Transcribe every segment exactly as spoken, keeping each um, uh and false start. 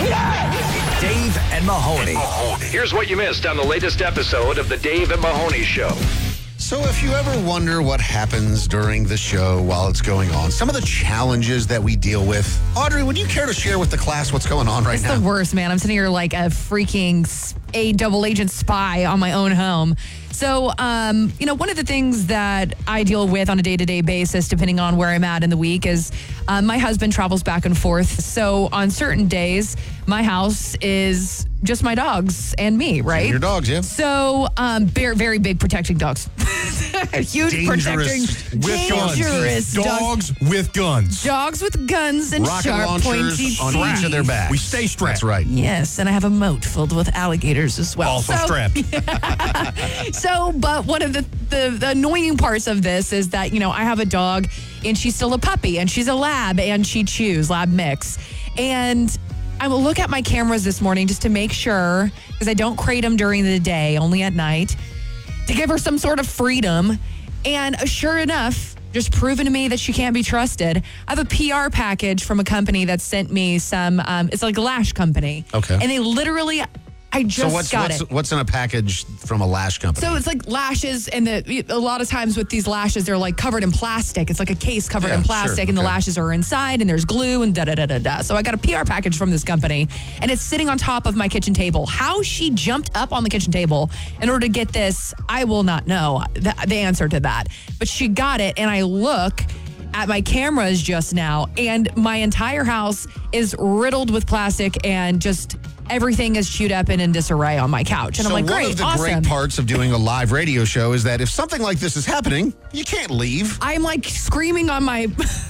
Dave and Mahoney. Here's what you missed on the latest episode of the Dave and Mahoney Show. So if you ever wonder what happens during the show while it's going on, some of the challenges that we deal with, Audrey, would you care to share with the class what's going on right It's now? the worst, man. I'm sitting here like a freaking s- a double agent spy on my own home. So, um, you know, one of the things that I deal with on a day-to-day basis, depending on where I'm at in the week, is uh, my husband travels back and forth. So on certain days, my house is just my dogs and me, right? And your dogs, yeah. So, um, very, very big protecting dogs. Huge Dangerous protecting, with guns. dangerous dogs. Dogs with guns. Dogs with guns and Rocket sharp, launchers pointy on teeth. each of their backs. We stay strapped. That's right. Yes, and I have a moat filled with alligators as well. Also so, strapped. So, but one of the, the, the annoying parts of this is that, you know, I have a dog and she's still a puppy and she's a lab and she chews, lab mix. And I will look at my cameras this morning just to make sure, because I don't crate them during the day, only at night, to give her some sort of freedom. And sure enough, just proven to me that she can't be trusted. I have a P R package from a company that sent me some, um, it's like a lash company. Okay. And they literally, I just So what's got what's, it. what's in a package from a lash company? So it's like lashes, and the, a lot of times with these lashes, they're like covered in plastic. It's like a case covered Yeah, in sure, plastic, and the okay. lashes are inside, and there's glue, and da da da da da. So I got a P R package from this company, and it's sitting on top of my kitchen table. How she jumped up on the kitchen table in order to get this, I will not know the, the answer to that. But she got it, and I look at my cameras just now, and my entire house is riddled with plastic, and just everything is chewed up and in disarray on my couch. And so I'm like, one great, of the awesome. great parts of doing a live radio show is that if something like this is happening, you can't leave. I'm like screaming on my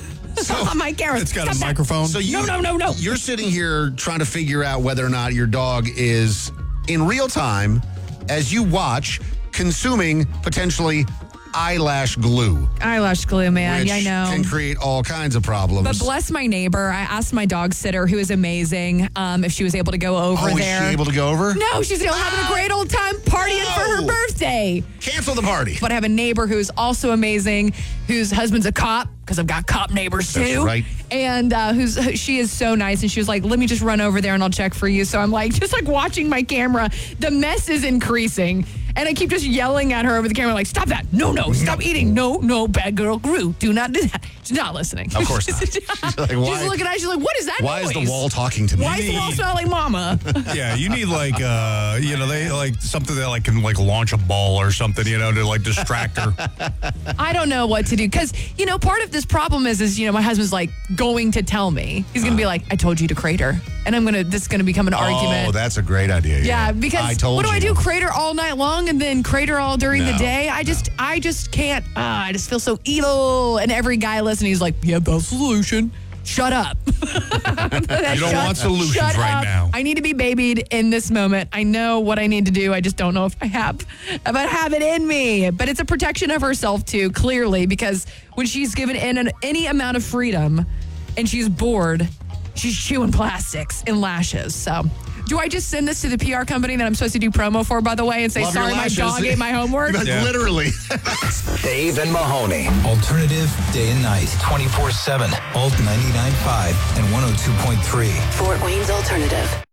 on my camera. It's got Stop a that. microphone. So you, No, no, no, no. You're sitting here trying to figure out whether or not your dog is in real time as you watch consuming potentially eyelash glue. Eyelash glue, man. which Yeah, I know. can create all kinds of problems. But bless my neighbor. I asked my dog sitter, who is amazing, um, if she was able to go over oh, there. is she able to go over? No, she's still having a great old time partying for her No. birthday. Cancel the party. But I have a neighbor who's also amazing, whose husband's a cop, because I've got cop neighbors That's too. right. And uh, who's she is so nice, and she was like, "Let me just run over there and I'll check for you." So I'm like, just like watching my camera. The mess is increasing, and I keep just yelling at her over the camera, like, "Stop that! No, no, stop eating! No, no, bad girl, Gru, do not do that." She's not listening. Of course not. she's, She's like, why- she's looking at it. She's like, "What is that Why noise? is the wall talking to me? Why is the wall smelling, Mama?" Yeah, you need like uh, you know, they like something that like can like launch a ball or something, you know, to like distract her. I don't know what to do, because, you know, part of this problem is, is, you know, my husband's like going to tell me. He's going to be like, "I told you to crate her." And I'm going to, this is going to become an argument. Oh, that's a great idea. Yeah, because I told what do you. I do? Crate her all night long and then crate her all during the No, day? I just, I just can't. Uh, I just feel so evil. And every guy listening is like, "Yeah, that's the solution." Shut up. You don't want solutions Shut right up. now. I need to be babied in this moment. I know what I need to do. I just don't know if I have, if I have it in me. But it's a protection of herself too, clearly, because when she's given in an, any amount of freedom and she's bored, she's chewing plastics and lashes. So do I just send this to the P R company that I'm supposed to do promo for, by the way, and say, Love your "Sorry, my lashes." dog ate my homework"? Yeah. Literally. Dave and Mahoney. Alternative day and night. twenty-four seven. Alt ninety-nine point five and one oh two point three. Fort Wayne's Alternative.